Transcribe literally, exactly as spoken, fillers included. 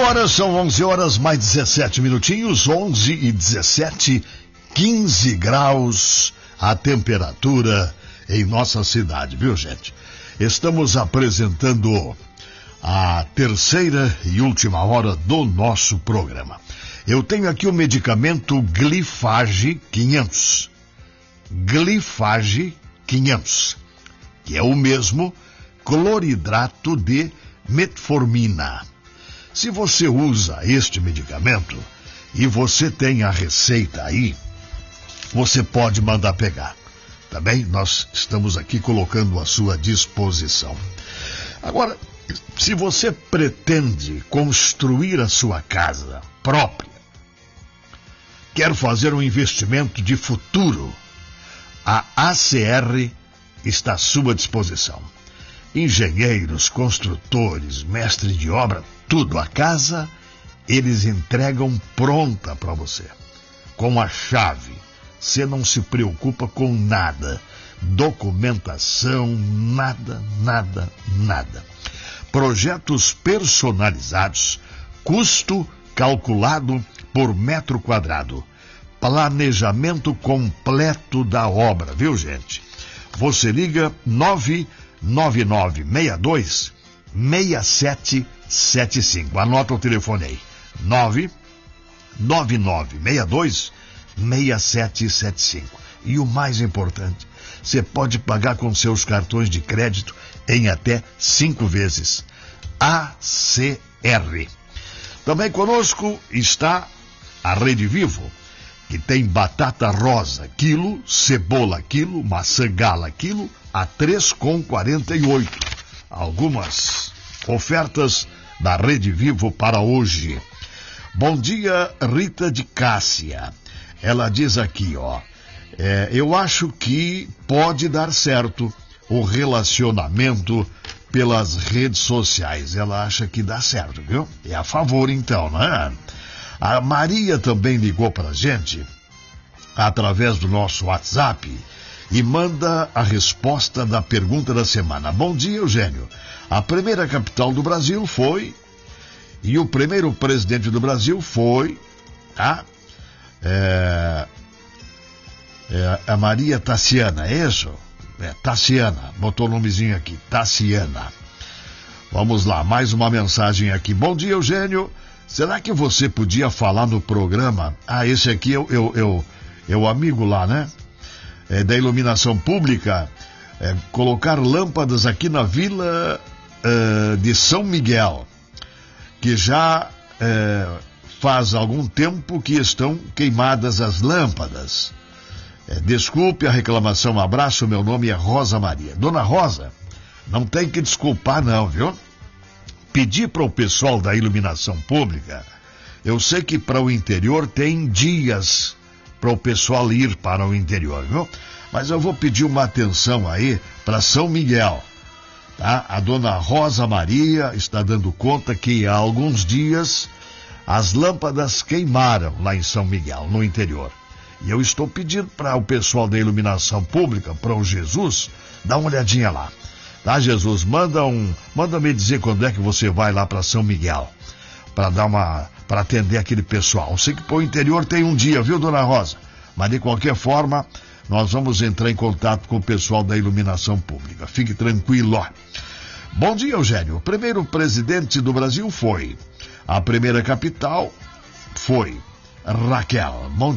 Agora são onze horas mais dezessete minutinhos, onze e dezessete, quinze graus a temperatura em nossa cidade, viu, gente? Estamos apresentando a terceira e última hora do nosso programa. Eu tenho aqui o medicamento Glifage quinhentos. Glifage quinhentos, que é o mesmo cloridrato de metformina. Se você usa este medicamento e você tem a receita aí, você pode mandar pegar. Tá bem? Nós estamos aqui colocando à sua disposição. Agora, se você pretende construir a sua casa própria, quer fazer um investimento de futuro, a A C R está à sua disposição. Engenheiros, construtores, mestre de obra, tudo, a casa, eles entregam pronta para você. Com a chave. Você não se preocupa com nada. Documentação, nada, nada, nada. Projetos personalizados, custo calculado por metro quadrado. Planejamento completo da obra, viu, gente? Você liga nove nove nove seis dois seis sete sete cinco. Anota o telefone aí. nove nove nove seis dois seis sete sete cinco. E o mais importante, você pode pagar com seus cartões de crédito em até cinco vezes. A C R. Também conosco está a Rede Vivo, que tem batata rosa quilo, cebola quilo, maçã gala quilo, a três reais e quarenta e oito centavos. Algumas ofertas da Rede Vivo para hoje. Bom dia, Rita de Cássia. Ela diz aqui, ó, é, eu acho que pode dar certo o relacionamento pelas redes sociais. Ela acha que dá certo, viu? É a favor, então, né? A Maria também ligou pra gente através do nosso WhatsApp e manda a resposta da pergunta da semana. Bom dia, Eugênio. A primeira capital do Brasil foi, e o primeiro presidente do Brasil foi, tá? É, é, a Maria Tassiana, é isso? É, Tassiana, botou o nomezinho aqui, Tassiana. Vamos lá, mais uma mensagem aqui. Bom dia, Eugênio. Será que você podia falar no programa? Ah, esse aqui é o, eu, eu, é o amigo lá, né? É, da iluminação pública. É, colocar lâmpadas aqui na vila é, de São Miguel, que já é, faz algum tempo que estão queimadas as lâmpadas. É, desculpe a reclamação, um abraço, meu nome é Rosa Maria. Dona Rosa, não tem que desculpar não, viu? Pedir para o pessoal da iluminação pública, eu sei que para o interior tem dias para o pessoal ir para o interior, viu? Mas eu vou pedir uma atenção aí para São Miguel, tá? A dona Rosa Maria está dando conta que há alguns dias as lâmpadas queimaram lá em São Miguel, no interior. E eu estou pedindo para o pessoal da iluminação pública, para o Jesus, dar uma olhadinha lá. Tá, Jesus? Manda um, manda me dizer quando é que você vai lá para São Miguel, para dar uma, para atender aquele pessoal. Eu sei que para o interior tem um dia, viu, dona Rosa? Mas de qualquer forma, nós vamos entrar em contato com o pessoal da iluminação pública. Fique tranquilo, ó. Bom dia, Eugênio. O primeiro presidente do Brasil foi. A primeira capital foi Raquel. Bom dia.